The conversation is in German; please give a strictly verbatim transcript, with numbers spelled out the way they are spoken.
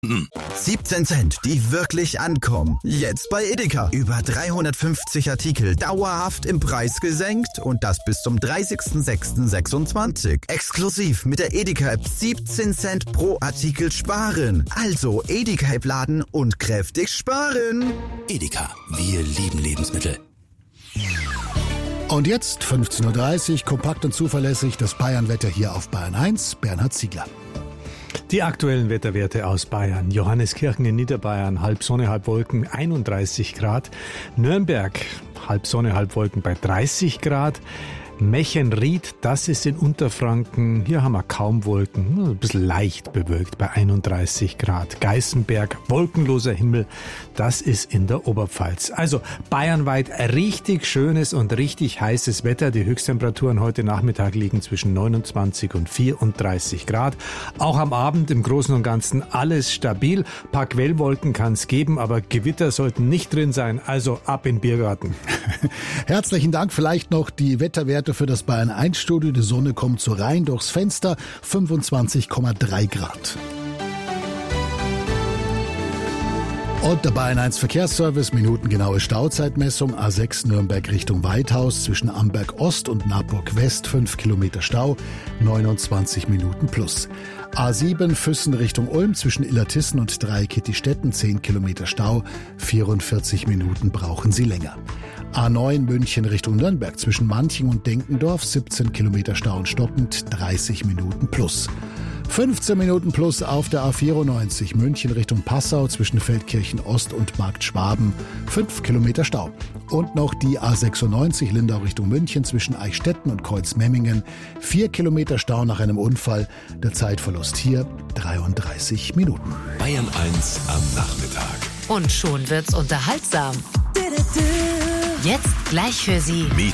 siebzehn Cent, die wirklich ankommen. Jetzt bei Edeka. Über dreihundertfünfzig Artikel dauerhaft im Preis gesenkt und das bis zum dreißigsten sechsten sechsundzwanzig. Exklusiv mit der Edeka-App siebzehn Cent pro Artikel sparen. Also Edeka-App laden und kräftig sparen. Edeka, wir lieben Lebensmittel. Und jetzt fünfzehn Uhr dreißig, kompakt und zuverlässig das Bayernwetter hier auf Bayern eins. Bernhard Ziegler. Die aktuellen Wetterwerte aus Bayern. Johanneskirchen in Niederbayern, halb Sonne, halb Wolken, einunddreißig Grad. Nürnberg, halb Sonne, halb Wolken bei dreißig Grad. Mechenried, das ist in Unterfranken. Hier haben wir kaum Wolken, ein bisschen leicht bewölkt bei einunddreißig Grad. Geißenberg, wolkenloser Himmel, das ist in der Oberpfalz. Also bayernweit richtig schönes und richtig heißes Wetter. Die Höchsttemperaturen heute Nachmittag liegen zwischen neunundzwanzig und vierunddreißig Grad. Auch am Abend im Großen und Ganzen alles stabil. Ein paar Quellwolken kann es geben, aber Gewitter sollten nicht drin sein. Also ab in den Biergarten. Herzlichen Dank. Vielleicht noch die Wetterwerte für das Bayern eins Studio. Die Sonne kommt so rein durchs Fenster, fünfundzwanzig Komma drei Grad. Und der Bayern eins Verkehrsservice, minutengenaue Stauzeitmessung, A sechs Nürnberg Richtung Weithaus zwischen Amberg Ost und Naburg West, fünf Kilometer Stau, neunundzwanzig Minuten plus. A sieben Füssen Richtung Ulm zwischen Illertissen und Dreieckittistetten, zehn Kilometer Stau, vierundvierzig Minuten brauchen Sie länger. A neun München Richtung Nürnberg zwischen Manching und Denkendorf, siebzehn Kilometer Stau und stoppend, dreißig Minuten plus. fünfzehn Minuten plus auf der A vierundneunzig München Richtung Passau zwischen Feldkirchen Ost und Markt Schwaben, fünf Kilometer Stau. Und noch die A sechsundneunzig Lindau Richtung München zwischen Eichstätten und Kreuzmemmingen, vier Kilometer Stau nach einem Unfall. Der Zeitverlust hier dreiunddreißig Minuten. Bayern eins am Nachmittag. Und schon wird's unterhaltsam. Jetzt gleich für Sie